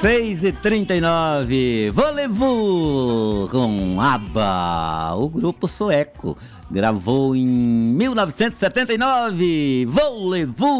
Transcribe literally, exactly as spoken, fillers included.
seis e trinta e nove, Volevo com ABBA, o grupo sueco, gravou em mil novecentos e setenta e nove, Volevo.